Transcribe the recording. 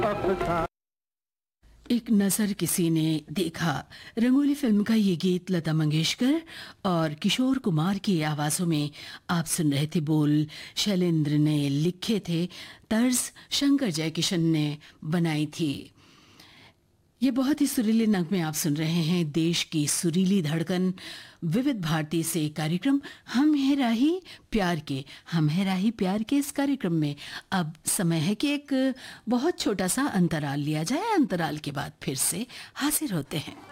एक नजर किसी ने देखा, रंगोली फिल्म का ये गीत लता मंगेशकर और किशोर कुमार की आवाजों में आप सुन रहे थे। बोल शैलेंद्र ने लिखे थे, तर्ज शंकर जयकिशन ने बनाई थी। ये बहुत ही सुरीले नगमे आप सुन रहे हैं। देश की सुरीली धड़कन विविध भारती से कार्यक्रम हम है राही प्यार के, हम है राही प्यार के इस कार्यक्रम में अब समय है कि एक बहुत छोटा सा अंतराल लिया जाए। अंतराल के बाद फिर से हाजिर होते हैं।